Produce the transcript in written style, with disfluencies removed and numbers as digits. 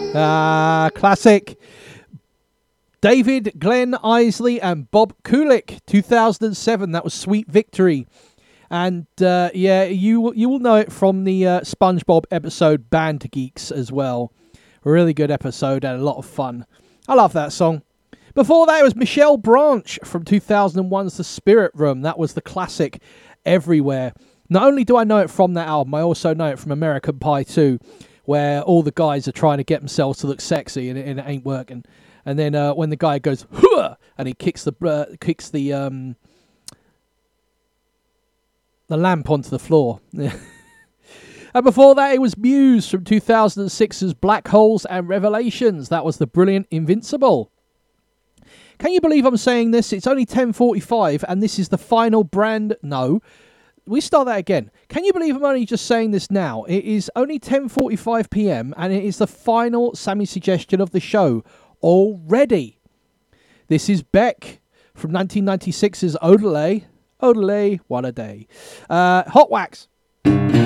Classic. David Glenn Isley and Bob Kulick, 2007. That was Sweet Victory. And you will know it from the SpongeBob episode Band Geeks as well. A really good episode and a lot of fun. I love that song. Before that, it was Michelle Branch from 2001's The Spirit Room. That was the classic Everywhere. Not only do I know it from that album, I also know it from American Pie 2, where all the guys are trying to get themselves to look sexy and it ain't working. And then when the guy goes, "Hua!" and he kicks the lamp onto the floor. And before that, it was Muse from 2006's Black Holes and Revelations. That was the brilliant Invincible. Can you believe I'm saying this? It's only 10:45 and this is the final brand... No. We start that again. Can you believe I'm only just saying this now? It is only 10:45 p.m. and it is the final Sammy suggestion of the show already. This is Beck from 1996's Odelay. Odelay, what a day. Hot Wax.